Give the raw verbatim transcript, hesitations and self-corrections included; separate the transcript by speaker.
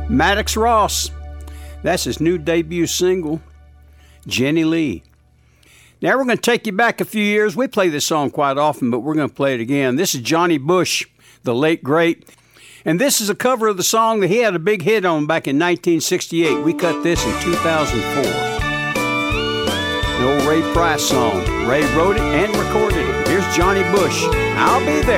Speaker 1: Maddox Ross. That's his new debut single, Jenny Lee. Now we're going to take you back a few years. We play this song quite often, but we're going to play it again. This is Johnny Bush, the late great. And this is a cover of the song that he had a big hit on back in nineteen sixty-eight. We cut this in two thousand four. The old Ray Price song. Ray wrote it and recorded it. Here's Johnny Bush, I'll Be There.